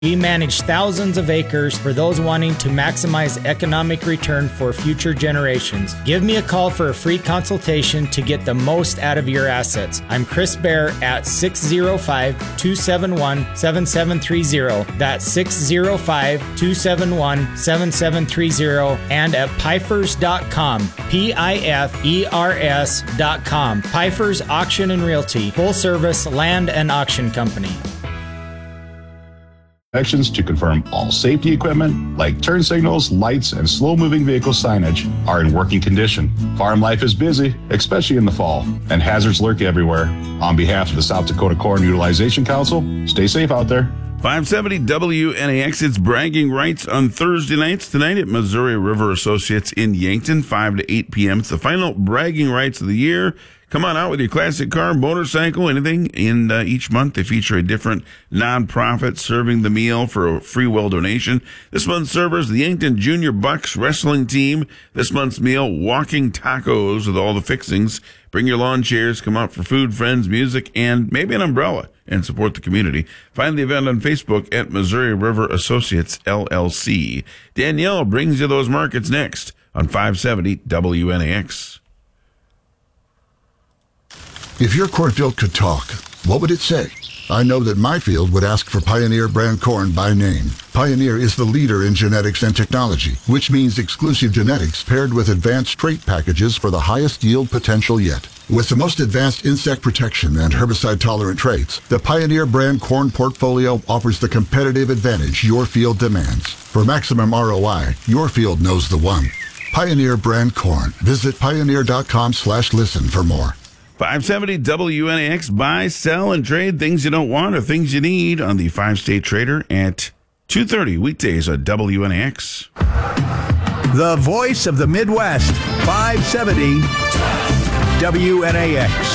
We manage thousands of acres for those wanting to maximize economic return for future generations. Give me a call for a free consultation to get the most out of your assets. I'm Chris Bear at 605-271-7730. That's 605-271-7730 and at Pifers.com. Pifers.com. Pifers Auction and Realty. Full service land and auction company. Inspections to confirm all safety equipment like turn signals, lights, and slow-moving vehicle signage are in working condition. Farm life is busy, especially in the fall, and hazards lurk everywhere. On behalf of the South Dakota Corn Utilization Council, stay safe out there. 570 WNAX, it's bragging rights on Thursday nights tonight at Missouri River Associates in Yankton, 5 to 8 p.m. It's the final bragging rights of the year. Come on out with your classic car, motorcycle, anything. In each month, they feature a different nonprofit serving the meal for a free will donation. This month's servers, the Yankton Junior Bucks wrestling team. This month's meal, walking tacos with all the fixings. Bring your lawn chairs, come out for food, friends, music, and maybe an umbrella, and support the community. Find the event on Facebook at Missouri River Associates, LLC. Danielle brings you those markets next on 570 WNAX. If your cornfield could talk, what would it say? I know that my field would ask for Pioneer brand corn by name. Pioneer is the leader in genetics and technology, which means exclusive genetics paired with advanced trait packages for the highest yield potential yet. With the most advanced insect protection and herbicide-tolerant traits, the Pioneer brand corn portfolio offers the competitive advantage your field demands. For maximum ROI, your field knows the one. Pioneer brand corn. Visit pioneer.com/listen for more. 570 WNAX, buy, sell, and trade things you don't want or things you need on the 5-State Trader at 2:30 weekdays on WNAX. The voice of the Midwest, 570 WNAX.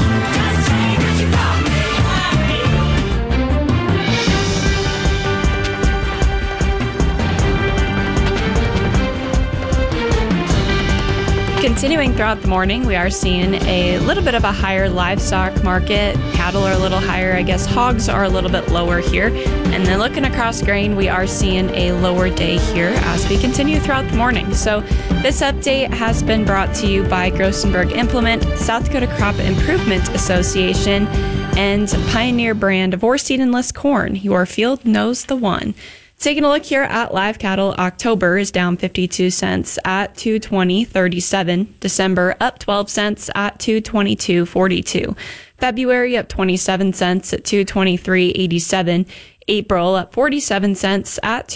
Continuing throughout the morning, we are seeing a little bit of a higher livestock market. Cattle are a little higher. I guess hogs are a little bit lower here. And then looking across grain, we are seeing a lower day here as we continue throughout the morning. So this update has been brought to you by Grossenberg Implement, South Dakota Crop Improvement Association, and Pioneer brand of Vorseed and List corn. Your field knows the one. Taking a look here at live cattle, October is down 52 cents at $220.37. December up 12 cents at $222.42. February up 27 cents at $223.87. April up 47 cents at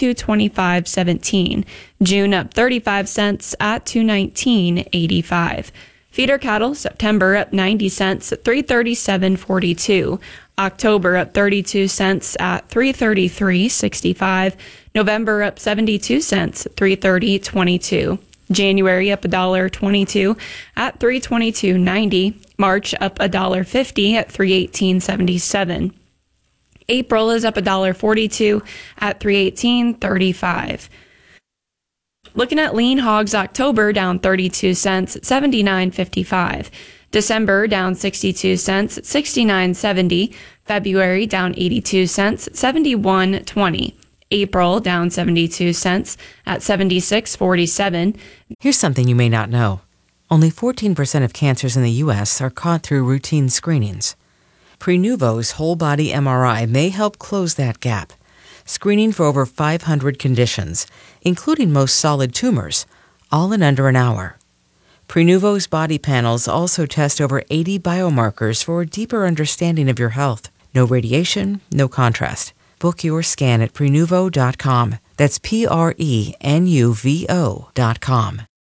$225.17. June up 35 cents at $219.85. Feeder cattle, September up 90 cents at $337.42. October up 32 cents at $333.65. November up 72 cents at $330.22. January up $1.22 at $322.90. March up $1.50 at $318.77. April is up $1.42 at $318.35. Looking at lean hogs, October down 32 cents at $79.55. December down 62 cents at $69.70. February down 82 cents at $71.20. April down 72 cents at $76.47. Here's something you may not know. Only 14% of cancers in the U.S. are caught through routine screenings. Prenuvo's whole-body MRI may help close that gap, screening for over 500 conditions, including most solid tumors, all in under an hour. Prenuvo's body panels also test over 80 biomarkers for a deeper understanding of your health. No radiation, no contrast. Book your scan at Prenuvo.com. That's Prenuvo.com.